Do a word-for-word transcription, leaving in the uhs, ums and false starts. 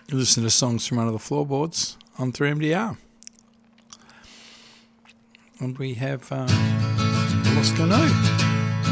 You listen to songs from Under the Floorboards on three M D R. And we have uh, Lost Canoe.